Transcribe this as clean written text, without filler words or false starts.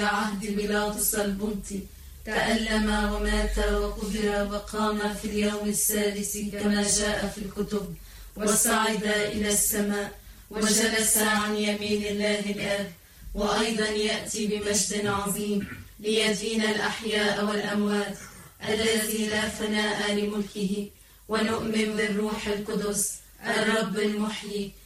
عهد بيلاطس البنطي، تألم ومات وقبر وقام في اليوم الثالث كما جاء في الكتب، وصعد إلى السماء وجلس عن يمين الله الآب، وأيضا يأتي بمجد عظيم ليدين الأحياء والأموات، الذي لا فناء لملكه. ونؤمن بالروح القدس الرب المحيي